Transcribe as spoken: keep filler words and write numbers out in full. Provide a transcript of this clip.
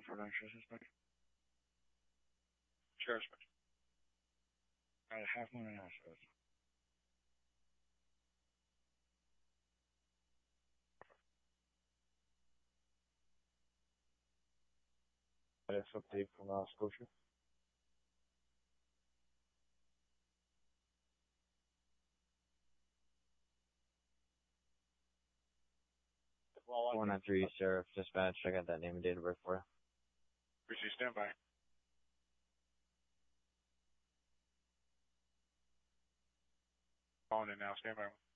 For an insurance inspection. Sheriff's inspection. Got a half moon and a half. That's update from uh, Scotia. one nine three, Sheriff Dispatch. I got that name and date of birth for you. Appreciate standby. Calling in now. Standby.